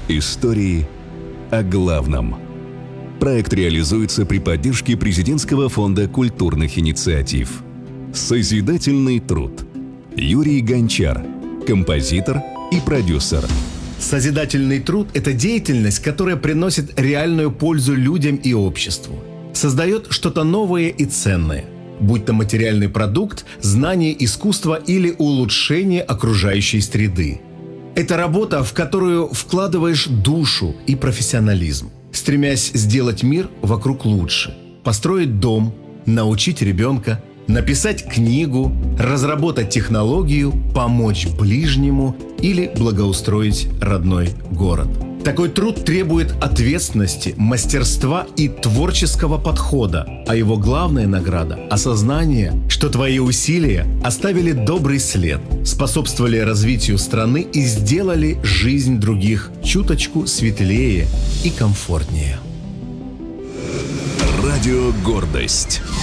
Истории о главном. Проект реализуется при поддержке Президентского фонда культурных инициатив. Созидательный труд. Юрий Гончар, композитор и продюсер. Созидательный труд – это деятельность, которая приносит реальную пользу людям и обществу. Создает что-то новое и ценное, будь то материальный продукт, знание, искусство или улучшение окружающей среды. Это работа, в которую вкладываешь душу и профессионализм, стремясь сделать мир вокруг лучше, построить дом, научить ребенка, написать книгу, разработать технологию, помочь ближнему или благоустроить родной город. Такой труд требует ответственности, мастерства и творческого подхода, а его главная награда – осознание, что твои усилия оставили добрый след, способствовали развитию страны и сделали жизнь других чуточку светлее и комфортнее. Радио «Гордость».